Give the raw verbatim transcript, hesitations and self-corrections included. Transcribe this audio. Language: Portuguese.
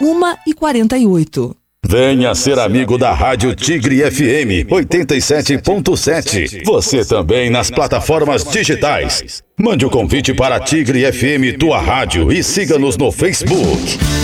uma e quarenta e oito. Venha ser amigo da Rádio Tigre F M oitenta e sete ponto sete. Você também nas plataformas digitais. Mande o convite para Tigre F M Tua Rádio e siga-nos no Facebook.